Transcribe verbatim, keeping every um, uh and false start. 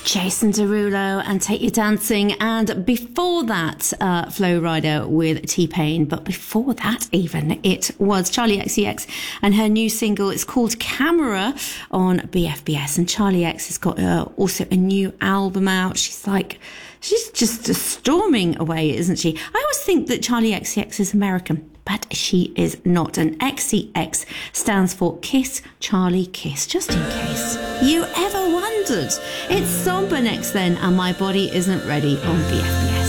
Jason Derulo and Take You Dancing, and before that uh, Flo Rida with T-Pain, but before that even it was Charlie X C X and her new single. It's called Camera on B F B S, and Charlie X has got uh, also a new album out. She's like she's just storming away, isn't she? I always think that Charlie X C X is American, but she is not. And X C X stands for Kiss Charlie Kiss, just in case you ever wondered. It's Somber next then, and My Body Isn't Ready on B F B S.